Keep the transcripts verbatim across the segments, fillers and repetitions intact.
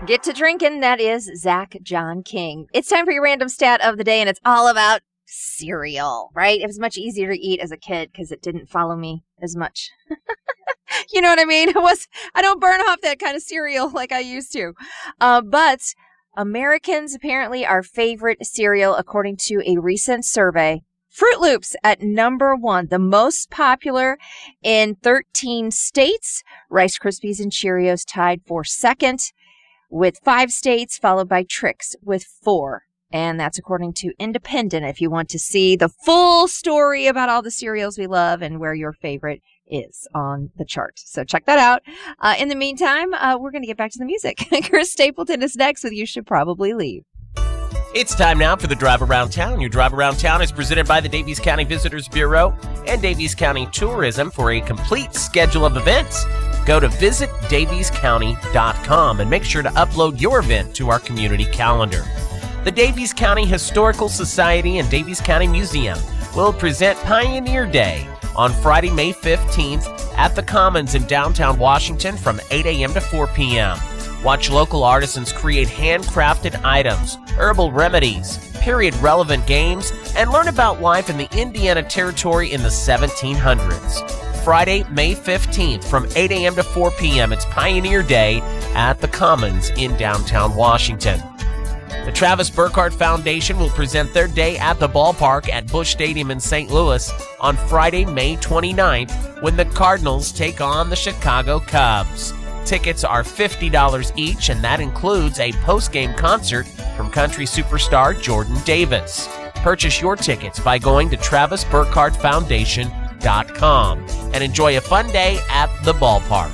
Get to drinking. That is Zach John King. It's time for your random stat of the day, and it's all about cereal, right? It was much easier to eat as a kid because it didn't follow me as much. You know what I mean? It was, I don't burn off that kind of cereal like I used to. Uh, but Americans, apparently, our favorite cereal, according to a recent survey, Fruit Loops at number one, the most popular in thirteen states. Rice Krispies and Cheerios tied for second with five states, followed by Trix with four. And that's according to Independent, if you want to see the full story about all the cereals we love and where your favorite is on the chart. So check that out. Uh, in the meantime, uh, we're going to get back to the music. Chris Stapleton is next with You Should Probably Leave. It's time now for the Drive Around Town. Your Drive Around Town is presented by the Daviess County Visitors Bureau and Daviess County Tourism. For a complete schedule of events, go to visit daviess county dot com and make sure to upload your event to our community calendar. The Daviess County Historical Society and Daviess County Museum will present Pioneer Day on Friday, May fifteenth at the Commons in downtown Washington from eight a.m. to four p.m. Watch local artisans create handcrafted items, herbal remedies, period-relevant games, and learn about life in the Indiana Territory in the seventeen hundreds. Friday, May fifteenth from eight a.m. to four p.m. It's Pioneer Day at the Commons in downtown Washington. The Travis Burkhardt Foundation will present their day at the ballpark at Busch Stadium in Saint Louis on Friday, May twenty-ninth, when the Cardinals take on the Chicago Cubs. Tickets are fifty dollars each, and that includes a post-game concert from country superstar Jordan Davis. Purchase your tickets by going to travis burkhardt foundation dot com and enjoy a fun day at the ballpark.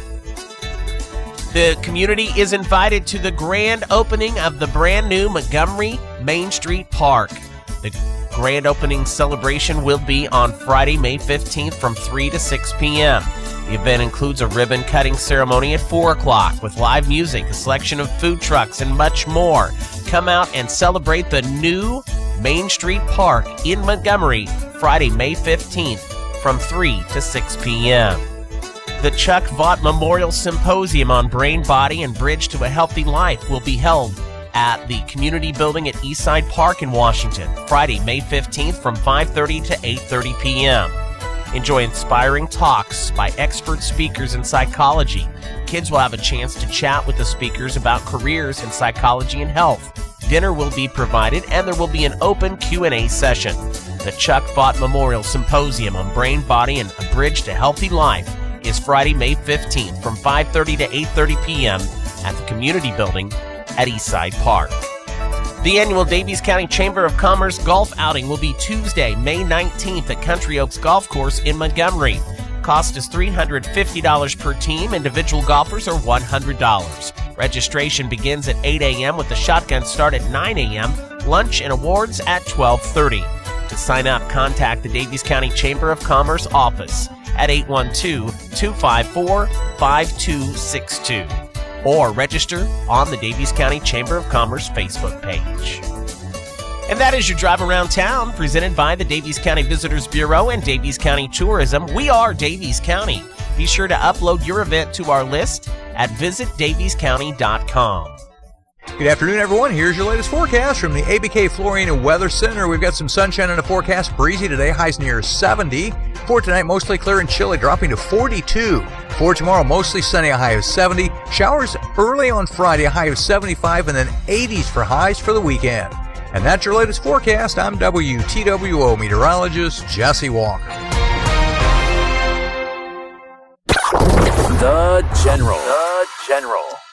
The community is invited to the grand opening of the brand new Montgomery Main Street Park. The grand opening celebration will be on Friday, May fifteenth from three to six p.m. The event includes a ribbon cutting ceremony at four o'clock with live music, a selection of food trucks, and much more. Come out and celebrate the new Main Street Park in Montgomery Friday, May fifteenth from three to six p.m. The Chuck Vaught Memorial Symposium on Brain, Body, and Bridge to a Healthy Life will be held at the Community Building at Eastside Park in Washington, Friday, May fifteenth from five thirty to eight thirty p.m. Enjoy inspiring talks by expert speakers in psychology. Kids will have a chance to chat with the speakers about careers in psychology and health. Dinner will be provided, and there will be an open Q and A session. The Chuck Vaught Memorial Symposium on Brain, Body, and a Bridge to Healthy Life is Friday, May fifteenth from five thirty to eight thirty p.m. at the Community Building at Eastside Park. The annual Daviess County Chamber of Commerce golf outing will be Tuesday, May nineteenth at Country Oaks Golf Course in Montgomery. Cost is three hundred fifty dollars per team. Individual golfers are one hundred dollars. Registration begins at eight a.m. with the shotgun start at nine a.m., lunch and awards at twelve thirty. To sign up, contact the Daviess County Chamber of Commerce office at eight one two, two five four, five two six two. Or register on the Daviess County Chamber of Commerce Facebook page. And that is your Drive Around Town, presented by the Daviess County Visitors Bureau and Daviess County Tourism. We are Daviess County. Be sure to upload your event to our list at visit daviess county dot com. Good afternoon, everyone. Here's your latest forecast from the A B K Flooring and Weather Center. We've got some sunshine in the forecast. Breezy today, highs near seventy. For tonight, mostly clear and chilly, dropping to forty-two. For tomorrow, mostly sunny, a high of seventy. Showers early on Friday, a high of seventy-five, and then eighties for highs for the weekend. And that's your latest forecast. I'm W T W O meteorologist Jesse Walker. The General. The General.